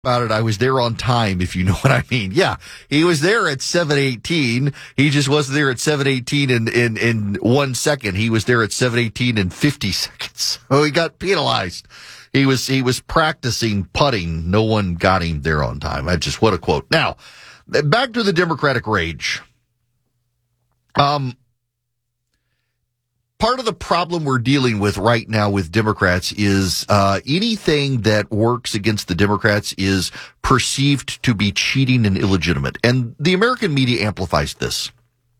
about it. I was there on time, if you know what I mean. Yeah, he was there at 7:18. He just wasn't there at 7:18 in 1 second. He was there at 7:18 in 50 seconds. So he got penalized. He was practicing putting. No one got him there on time. What a quote. Now, back to the Democratic rage. Part of the problem we're dealing with right now with Democrats is anything that works against the Democrats is perceived to be cheating and illegitimate. And the American media amplifies this.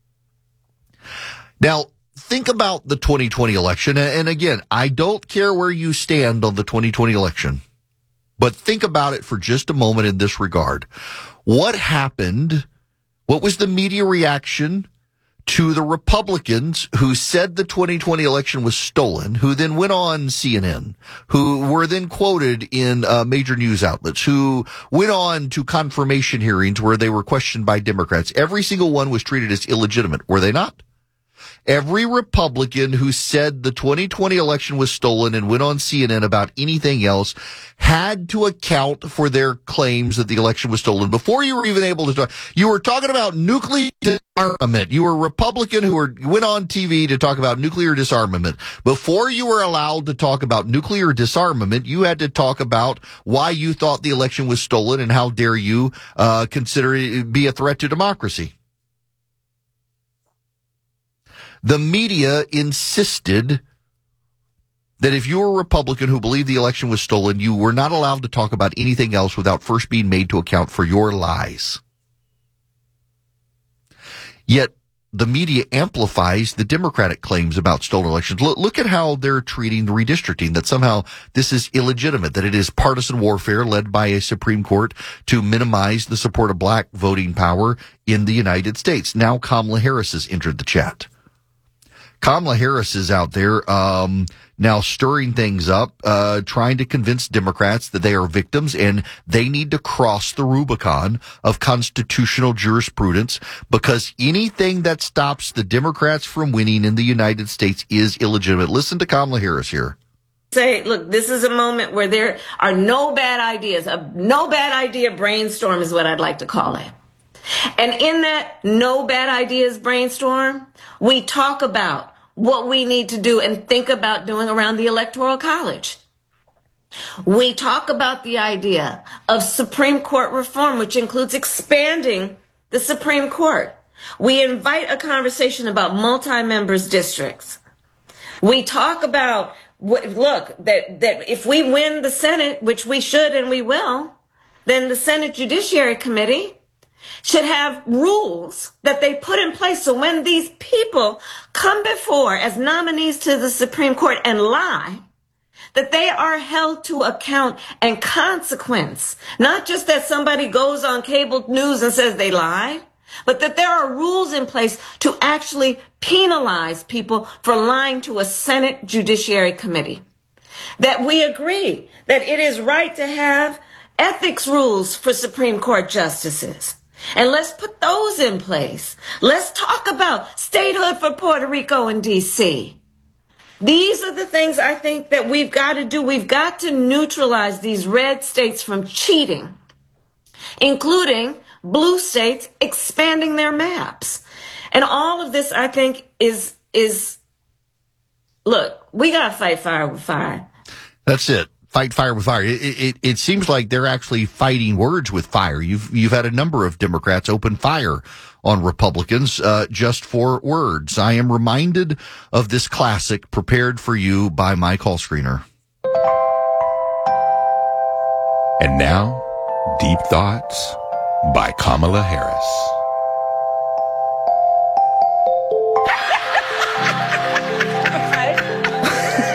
Now, think about the 2020 election. And again, I don't care where you stand on the 2020 election, but think about it for just a moment in this regard. What happened? What was the media reaction to the Republicans who said the 2020 election was stolen, who then went on CNN, who were then quoted in major news outlets, who went on to confirmation hearings where they were questioned by Democrats? Every single one was treated as illegitimate, were they not? Every Republican who said the 2020 election was stolen and went on CNN about anything else had to account for their claims that the election was stolen. Before you were even able to talk, you were talking about nuclear disarmament. You were a Republican who went on TV to talk about nuclear disarmament. Before you were allowed to talk about nuclear disarmament, you had to talk about why you thought the election was stolen and how dare you consider it be a threat to democracy. The media insisted that if you were a Republican who believed the election was stolen, you were not allowed to talk about anything else without first being made to account for your lies. Yet the media amplifies the Democratic claims about stolen elections. Look at how they're treating the redistricting, that somehow this is illegitimate, that it is partisan warfare led by a Supreme Court to minimize the support of black voting power in the United States. Now Kamala Harris has entered the chat. Kamala Harris is out there now stirring things up, trying to convince Democrats that they are victims and they need to cross the Rubicon of constitutional jurisprudence because anything that stops the Democrats from winning in the United States is illegitimate. Listen to Kamala Harris here. Say, look, this is a moment where there are no bad ideas. A no bad idea brainstorm is what I'd like to call it. And in that no bad ideas brainstorm, we talk about what we need to do and think about doing around the Electoral College. We talk about the idea of Supreme Court reform, which includes expanding the Supreme Court. We invite a conversation about multi-members districts. We talk about, that if we win the Senate, which we should and we will, then the Senate Judiciary Committee should have rules that they put in place so when these people come before as nominees to the Supreme Court and lie, that they are held to account and consequence. Not just that somebody goes on cable news and says they lied, but that there are rules in place to actually penalize people for lying to a Senate Judiciary Committee. That we agree that it is right to have ethics rules for Supreme Court justices. And let's put those in place. Let's talk about statehood for Puerto Rico and D.C. These are the things I think that we've got to do. We've got to neutralize these red states from cheating, including blue states expanding their maps. And all of this, I think, is look, we got to fight fire with fire. That's it. Fight fire with fire. It seems like they're actually fighting words with fire. You've had a number of Democrats open fire on Republicans just for words. I am reminded of this classic prepared for you by my call screener. And now, Deep Thoughts by Kamala Harris.